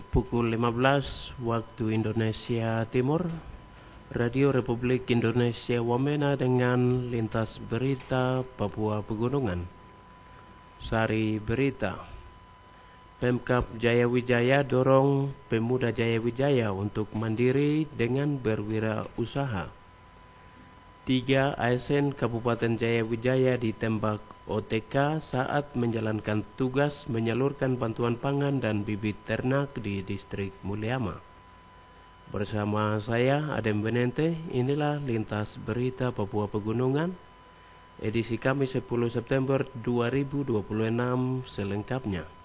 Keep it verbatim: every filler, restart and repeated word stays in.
pukul lima belas waktu Indonesia Timur, Radio Republik Indonesia Wamena dengan Lintas Berita Papua Pegunungan. Sari Berita. Pemkab Jayawijaya dorong pemuda Jayawijaya untuk mandiri dengan berwirausaha. Tiga A S N Kabupaten Jayawijaya ditembak O T K saat menjalankan tugas menyalurkan bantuan pangan dan bibit ternak di distrik Mulyama. Bersama saya Adem Benente, inilah Lintas Berita Papua Pegunungan, edisi Kamis sepuluh September dua ribu dua puluh enam selengkapnya.